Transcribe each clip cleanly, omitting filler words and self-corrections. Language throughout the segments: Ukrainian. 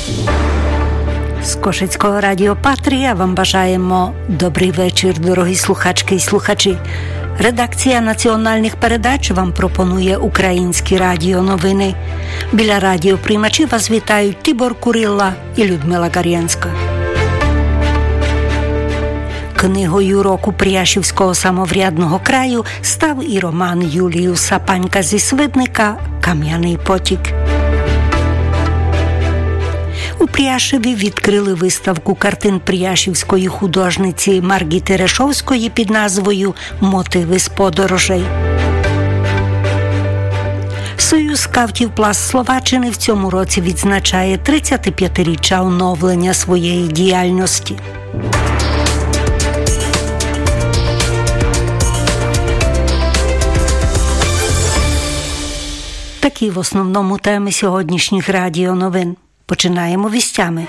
З Кошицького радіо Патрія вам бажаємо добрий вечір, дорогі слухачки і слухачі. Редакція національних передач вам пропонує українські радіоновини. Біля радіоприймачів вас вітають Тибор Курилла і Людмила Гар'янська. Книгою року Пряшівського самоврядного краю став і роман Юліуса Панька зі Свидника «Кам'яний потік». У Пряшеві відкрили виставку картин пряшівської художниці Маргіти Решовської під назвою «Мотиви з подорожей». Союз скаутів Пласт Словаччини в цьому році відзначає 35-річчя оновлення своєї діяльності. Такі в основному теми сьогоднішніх радіоновин. Починаємо вістями.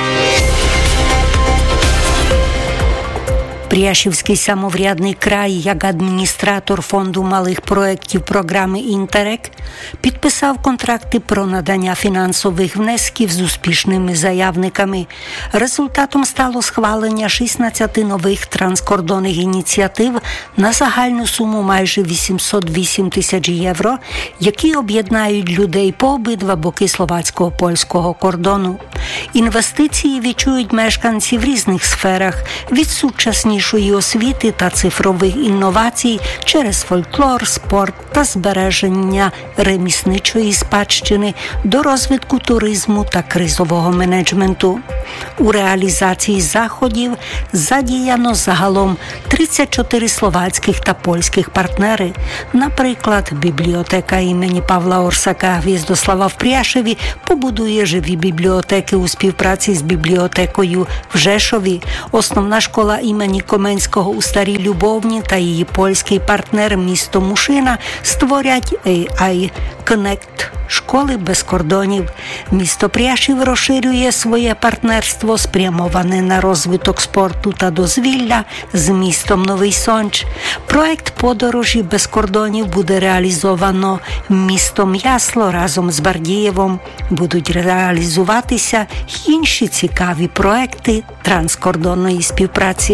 Пряшівський самоврядний край, як адміністратор фонду малих проєктів програми «Інтерек», підписав контракти про надання фінансових внесків з успішними заявниками. Результатом стало схвалення 16 нових транскордонних ініціатив на загальну суму майже 808 тисяч євро, які об'єднають людей по обидва боки словацько-польського кордону. Інвестиції відчують мешканці в різних сферах – від сучаснішої освіти та цифрових інновацій через фольклор, спорт та збереження ремісничої спадщини до розвитку туризму та кризового менеджменту. У реалізації заходів задіяно загалом 34 словацьких та польських партнери. Наприклад, бібліотека імені Павла Орсака Гвіздослава в Пряшеві побудує живі бібліотеки у співпраці з бібліотекою в Жешові. Основна школа імені Коменського у Старій Любовні та її польський партнер місто Мушина створять AI Connect – школи без кордонів. Місто Пряшів розширює своє партнерство, спрямоване на розвиток спорту та дозвілля з містом Новий Сонч. Проект подорожі без кордонів буде реалізовано містом Ясло разом з Бардієвом. Будуть реалізуватися й інші цікаві проекти транскордонної співпраці.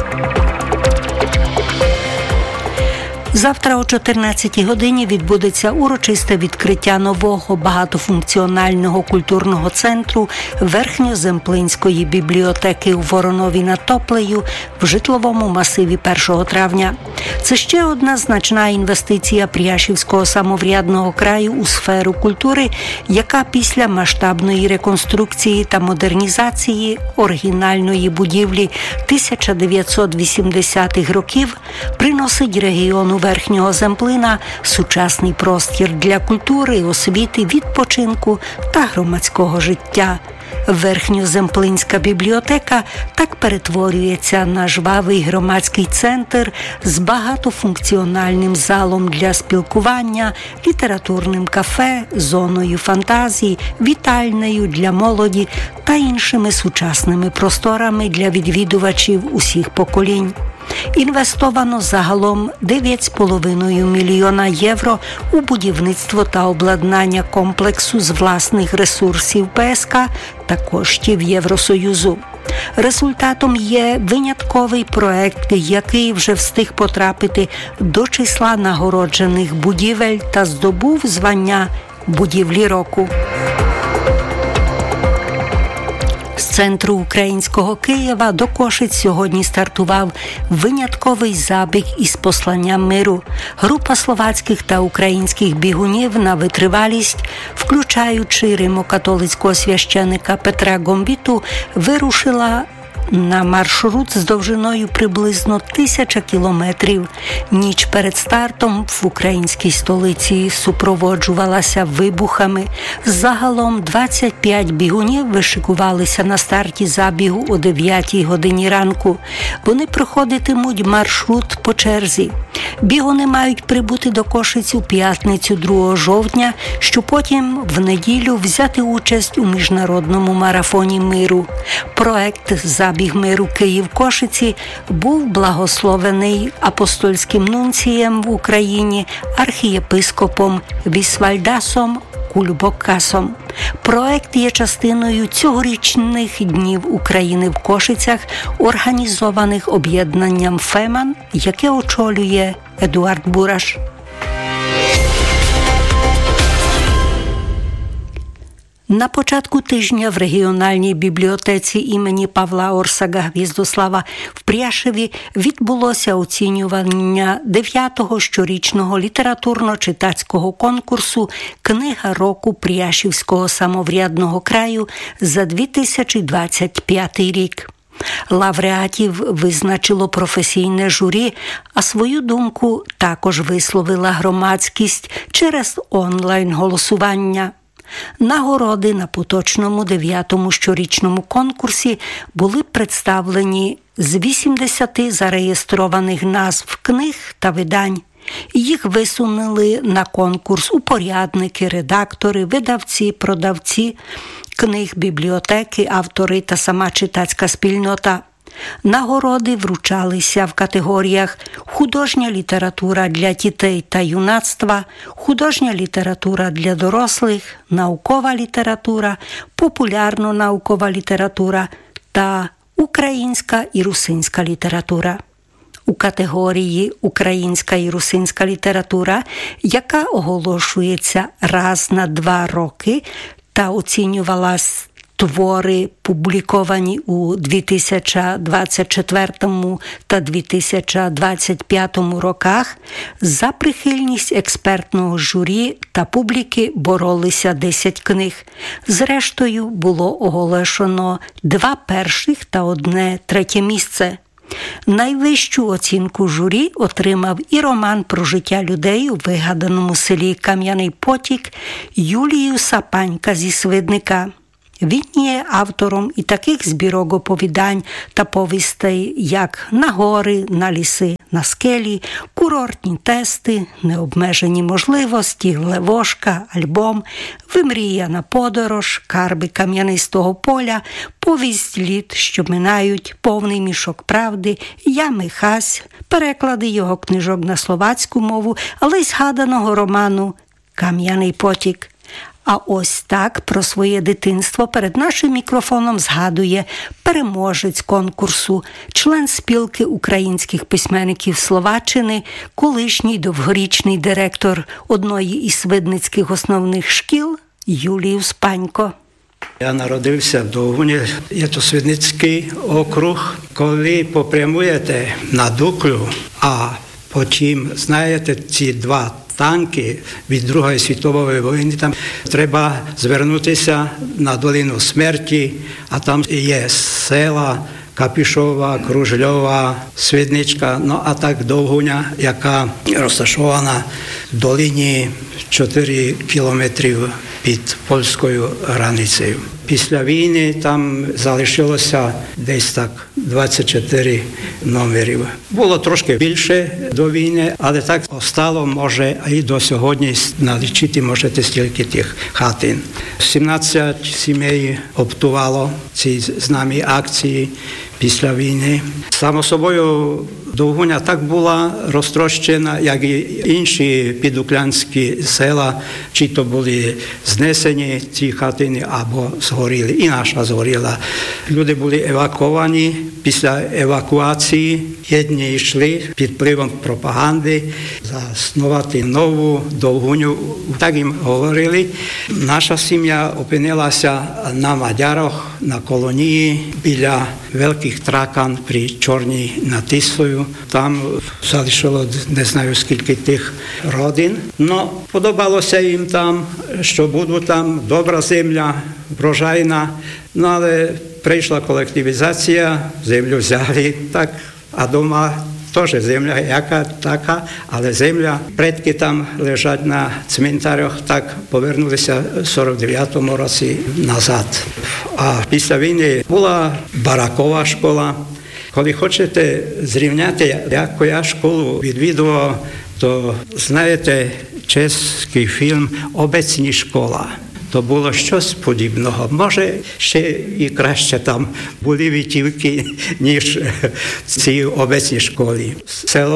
Завтра о 14 годині відбудеться урочисте відкриття нового багатофункціонального культурного центру Верхньоземплинської бібліотеки у Воронові над Топлею в житловому масиві 1 травня. Це ще одна значна інвестиція Пряшівського самоврядного краю у сферу культури, яка після масштабної реконструкції та модернізації оригінальної будівлі 1980-х років приносить регіону Верхнього Земплина сучасний простір для культури, освіти, відпочинку та громадського життя. Верхньоземплинська бібліотека так перетворюється на жвавий громадський центр з багатофункціональним залом для спілкування, літературним кафе, зоною фантазії, вітальнею для молоді та іншими сучасними просторами для відвідувачів усіх поколінь. Інвестовано загалом 9,5 мільйона євро у будівництво та обладнання комплексу з власних ресурсів ПСК та коштів Євросоюзу. Результатом є винятковий проект, який вже встиг потрапити до числа нагороджених будівель та здобув звання «Будівлі року». З центру українського Києва до Кошиць сьогодні стартував винятковий забіг із посланням миру. Група словацьких та українських бігунів на витривалість, включаючи римокатолицького священика Петра Гомбіту, вирушила на маршрут з довжиною приблизно 1000 кілометрів. Ніч перед стартом в українській столиці супроводжувалася вибухами. Загалом 25 бігунів вишикувалися на старті забігу о 9 годині ранку. Вони проходитимуть маршрут по черзі. Бігуни мають прибути до Кошиць у п'ятницю 2 жовтня, щоб потім в неділю взяти участь у міжнародному марафоні миру. Проект «Забіг миру Київ-Кошиці» був благословений апостольським нунцієм в Україні архієпископом Вісвальдасом Кульбокасом. Проект є частиною цьогорічних Днів України в Кошицях, організованих об'єднанням «Феман», яке очолює Едуард Бураш. На початку тижня в регіональній бібліотеці імені Павла Орсака-Гвіздослава в Пряшеві відбулося оцінювання 9-го щорічного літературно-читацького конкурсу «Книга року Пряшівського самоврядного краю» за 2025 рік. Лауреатів визначило професійне журі, а свою думку також висловила громадськість через онлайн-голосування. Нагороди на поточному 9-му щорічному конкурсі були представлені з 80 зареєстрованих назв книг та видань. Їх висунули на конкурс упорядники, редактори, видавці, продавці книг, бібліотеки, автори та сама читацька спільнота. Нагороди вручалися в категоріях «Художня література для дітей та юнацтва», «Художня література для дорослих», «Наукова література», «Популярно-наукова література» та «Українська і русинська література». У категорії «Українська і русинська література», яка оголошується раз на 2 роки та оцінювалась твори, публіковані у 2024 та 2025 роках, за прихильність експертного журі та публіки боролися 10 книг. Зрештою, було оголошено 2 перших та 1 третє місце. Найвищу оцінку журі отримав і роман про життя людей у вигаданому селі Кам'яний Потік Юліуса Панька зі Свидника. Він є автором і таких збірок оповідань та повістей, як «На гори, на ліси, на скелі», «Курортні тести», «Необмежені можливості», «Левошка», «Альбом», «Вимріяна подорож», «Карби кам'янистого поля», «Повість літ, що минають», «Повний мішок правди», «Я Михась», переклади його книжок на словацьку мову, але й згаданого роману «Кам'яний потік». А ось так про своє дитинство перед нашим мікрофоном згадує переможець конкурсу, член спілки українських письменників Словаччини, колишній довгорічний директор одної із свидницьких основних шкіл Юліус Панько. Я народився в Довгуні, є то Свидницький округ. Коли попрямуєте на Дуклю, а потім, знаєте, ці 2 танки від Другої світової війни, там треба звернутися на долину смерті, а там є села Капішова, Кружльова, Свидничка, ну а так Довгуня, яка розташована в долині 4 кілометрів під польською границею. Після війни там залишилося десь так 24 номерів. Було трошки більше до війни, але так остало, може, і до сьогодні налічити можете стільки тих хатин. 17 сімей обтувало ці знамі акції після війни. Само собою, Довгуня так була розтрощена, як і інші підуклянські села, чи то були знесені ці хатини або згоріли. І наша згоріла. Люди були евакуовані. Після евакуації єдні йшли під впливом пропаганди заснувати нову Довгуню. Так їм говорили. Наша сім'я опинилася на Мадярах, на колонії біля Великих Тракан при Чорній над Тисою. Там залишило не знаю скільки тих родин. Но подобалося їм там, що буде там добра земля, врожайна. Ну, але прийшла колективізація, землю взяли так, а дома теж земля яка така, але земля, предки там лежать на цминтарях, так повернулися в 49-му році назад. А після війни була баракова школа. Коли хочете зрівняти, яку я школу відвідував, то знаєте чеський фільм «Обecní школа». То було щось подібного. Може, ще і краще там були витівки, ніж в цій обecній школі. Село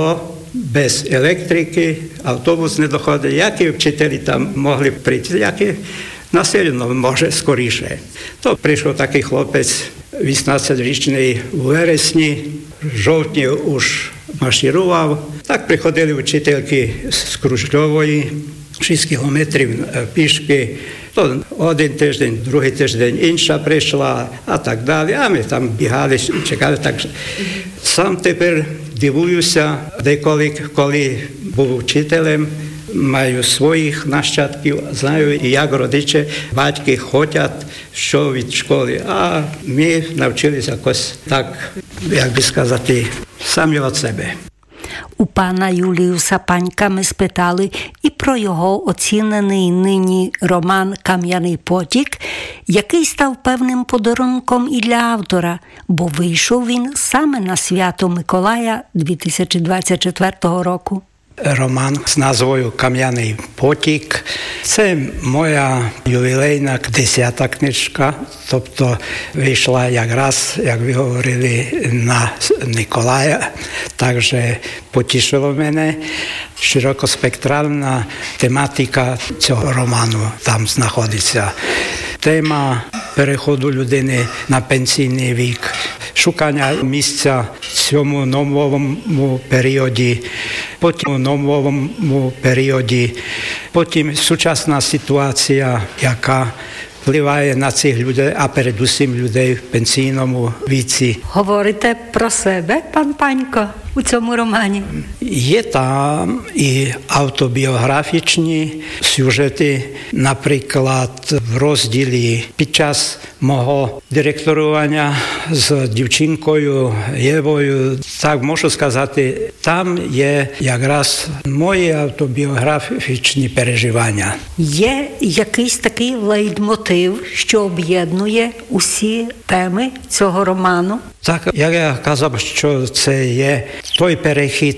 без електрики, автобус не доходить. Які вчителі там могли прийти, які населено може скоріше. То прийшов такий хлопець, 18-річний у вересні, в жовтні уж марширував. Так приходили вчительки з Кружльової, 6 кілометрів пішки. То один тиждень, другий тиждень інша прийшла, а так далі. А ми там бігали, чекали. Так. Сам тепер дивуюся, деколи, коли був вчителем, маю своїх нащадків, знаю, як родичі, батьки хочуть, що від школи. А ми навчилися якось так, як би сказати, самі від себе. У пана Юліуса Панька ми спитали і про його оцінений нині роман «Кам'яний потік», який став певним подарунком і для автора, бо вийшов він саме на свято Миколая 2024 року. Роман з назвою «Кам'яний потік» – це моя ювілейна 10-та книжка, тобто вийшла якраз, як ви говорили, на Миколая, також потішило мене. Широкоспектральна тематика цього роману там знаходиться. Тема переходу людини на пенсійний вік, шукання місця в цьому новому періоді, потім сучасна ситуація, яка впливає на цих людей, а передусім людей в пенсійному віці. Говорите про себе, пан Панько, у цьому романі? Є там і автобіографічні сюжети, наприклад, в розділі під час мого директорування з дівчинкою Євою, так можу сказати, там є якраз мої автобіографічні переживання. Є якийсь такий лейтмотив, що об'єднує усі теми цього роману? Так, як я казав, що це є той перехід